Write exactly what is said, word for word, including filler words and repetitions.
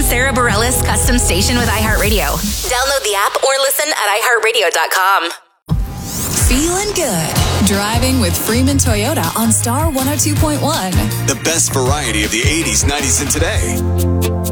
Sarah Bareilles custom station with iHeartRadio. Download the app or listen at i heart radio dot com. Feeling good. Driving with Freeman Toyota on Star one oh two point one. The best variety of the eighties, nineties, and today.